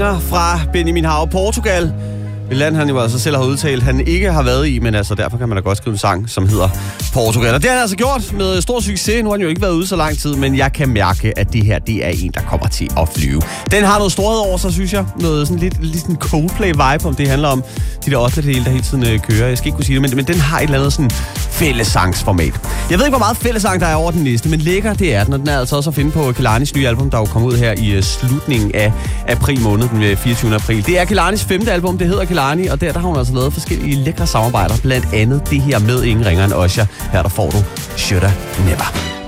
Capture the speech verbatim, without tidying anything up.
Fra Benjamin Hav, Portugal. Et land, han jo altså selv har udtalt, han ikke har været i, men altså derfor kan man da godt skrive en sang, som hedder Portugal. Og det har han altså gjort med stor succes. Nu har han jo ikke været ude så lang tid, men jeg kan mærke, at det her, det er en, der kommer til at flyve. Den har noget storhed over sig, synes jeg. Noget sådan lidt, lidt sådan Coldplay-vibe, om det handler om de der otte dele, der hele tiden øh, kører. Jeg skal ikke kunne sige det, men, men den har et eller andet sådan fællesangsformat. Jeg ved ikke, hvor meget fællesang der er over den liste, men lækker det er den, og den er altså også at finde på Kelanis nye album, der jo kom ud her i uh, slutningen af april måned, den fireogtyvende april. Det er Kelanis femte album, det hedder Kelani, og der, der har hun altså lavet forskellige lækre samarbejder, blandt andet det her med ingen ringer end Usher. Her der får du Shoulda Never.